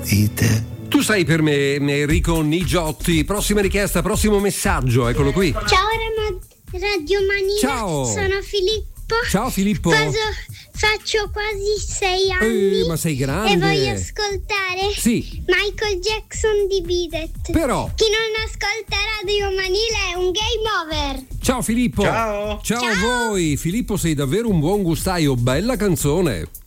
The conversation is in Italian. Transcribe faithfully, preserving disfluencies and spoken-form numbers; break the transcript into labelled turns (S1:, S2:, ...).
S1: vite.
S2: Tu sei per me Enrico Nigiotti. Prossima richiesta, prossimo messaggio, eccolo qui.
S3: Ciao Rama- Radio Manina.
S2: Ciao.
S3: Sono Filippo.
S2: Ciao Filippo.
S3: Faccio, faccio quasi sei anni.
S2: Eh, ma sei grande.
S3: E voglio ascoltare
S2: Sì.
S3: Michael Jackson di Beat It.
S2: Però.
S3: Chi non ascolta Radio Manila è un game over.
S2: Ciao Filippo.
S4: Ciao.
S2: Ciao
S3: Ciao.
S2: a voi. Filippo, sei davvero un buon gustaio. Bella canzone.